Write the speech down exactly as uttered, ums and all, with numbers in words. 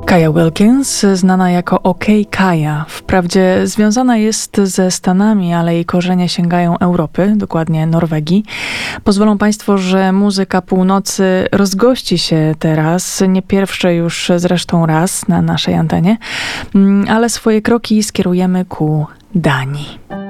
Kaya Wilkins, znana jako OK Kaya, wprawdzie związana jest ze Stanami, ale jej korzenie sięgają Europy, dokładnie Norwegii. Pozwolą Państwo, że muzyka północy rozgości się teraz, nie pierwszy już zresztą raz na naszej antenie, ale swoje kroki skierujemy ku Danii.